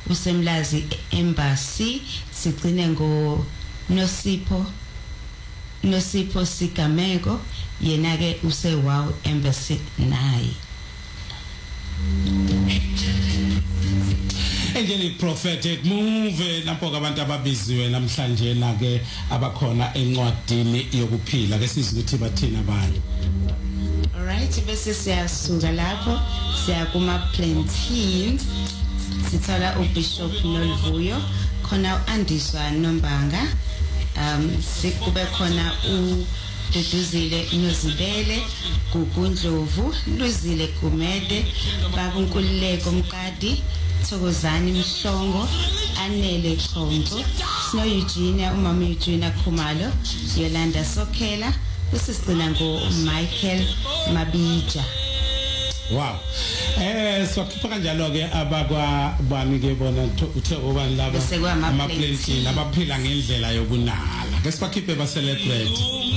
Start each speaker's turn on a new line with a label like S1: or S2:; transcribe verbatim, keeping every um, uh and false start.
S1: usemlazi embassy sigcine ngo Nosipho Nosipho Sigameko yena ke use Wow Embassy naye.
S2: Angelic prophetic move lapho abantu ababiziwe namhlanje na ke abakhona encwadini yokuphila ke sizwe ukuthi bathina abanye.
S1: All right, bese siyasuka lapho siya kuma Plantains sithola uBishop Noluvuyo khona uAndiswa Nombanga um sikube khona u Duduzile Nozibele Gugundlovu Luzile Gumede Bakunkululeko Mkadi Thokozani Mhlongo Anele Chongo Snow Eugenia umama Eugenia Khumalo Yolanda Sokhela usisicina ngo Michael Mabija.
S2: Wow. Eh sokhipha kanjalo ke abakwa bami ke bona uthe obani laba
S1: ama
S2: Plantains abaphila ngendlela yokunala ke sibakhiphe ba celebrate